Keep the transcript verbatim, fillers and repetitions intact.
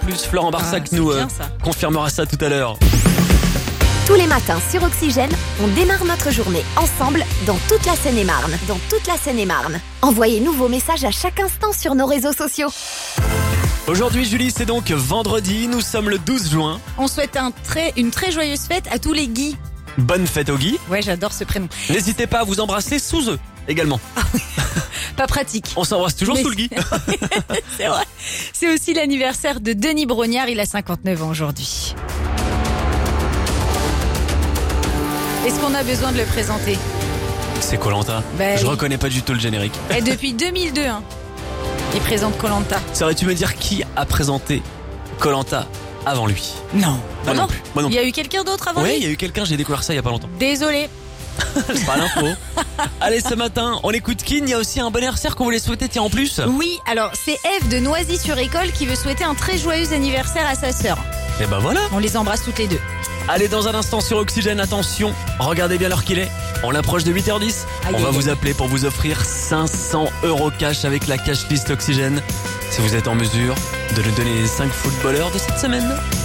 plus. Florent Barsac Ah, c'est nous bien, euh, ça. confirmera ça tout à l'heure. Tous les matins sur Oxygène, on démarre notre journée ensemble dans toute la Seine-et-Marne. Dans toute la Seine-et-Marne. Envoyez-nous vos messages à chaque instant sur nos réseaux sociaux. Aujourd'hui, Julie, c'est donc vendredi. Nous sommes le douze juin. On souhaite un très, une très joyeuse fête à tous les Guy. Bonne fête aux Guy. Ouais, j'adore ce prénom. N'hésitez pas à vous embrasser sous eux également. Pas pratique. On s'embrasse toujours Mais sous le Guy. C'est vrai. C'est aussi l'anniversaire de Denis Brognard. Il a cinquante-neuf ans aujourd'hui. Est-ce qu'on a besoin de le présenter? C'est Koh-Lanta. Ben Je oui. reconnais pas du tout le générique. Et depuis deux mille deux, hein, il présente Koh-Lanta. Saurais-tu me dire qui a présenté Koh-Lanta avant lui? Non. Moi non plus. Moi non Il y a eu quelqu'un d'autre avant Oui, lui? il y a eu quelqu'un, j'ai découvert ça il y a pas longtemps. Désolé. C'est pas l'info. Allez, ce matin, on écoute Kin. Il y a aussi un bon anniversaire qu'on voulait souhaiter, tiens, en plus. Oui, alors c'est Eve de Noisy-sur-École qui veut souhaiter un très joyeux anniversaire à sa sœur. Et ben voilà. On les embrasse toutes les deux. Allez, dans un instant sur Oxygène, attention, regardez bien l'heure qu'il est. On approche de huit heures dix. Aïe, On va aïe, vous aïe. appeler pour vous offrir cinq cents euros cash avec la cash list Oxygène. Si vous êtes en mesure de nous donner les cinq footballeurs de cette semaine.